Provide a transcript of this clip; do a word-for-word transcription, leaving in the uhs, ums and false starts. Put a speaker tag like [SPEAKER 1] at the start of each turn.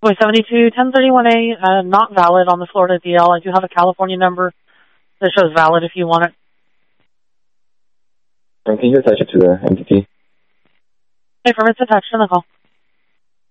[SPEAKER 1] Boy, seventy-two ten thirty-one A, uh, not valid on the Florida D L. I do have a California number that shows valid if you want it.
[SPEAKER 2] And can you attach it to the entity?
[SPEAKER 1] Okay, permits attached in the call.